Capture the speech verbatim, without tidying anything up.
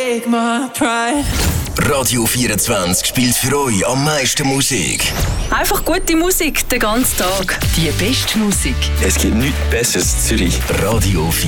take my pride. Radio vierundzwanzig spielt für euch am meisten Musik. Einfach gute Musik den ganzen Tag. Die beste Musik. Es gibt nichts Besseres in Zürich. Radio vierundzwanzig.